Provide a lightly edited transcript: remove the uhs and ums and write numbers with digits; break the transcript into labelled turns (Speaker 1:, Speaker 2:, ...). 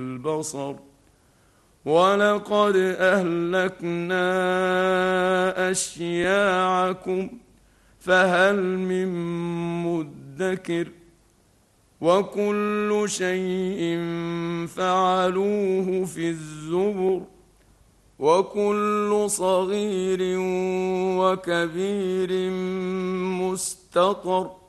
Speaker 1: البصر ولقد أهلكنا أشياعكم فهل من مدكر وكل شيء فعلوه في الزبر وكل صغير وكبير مستطر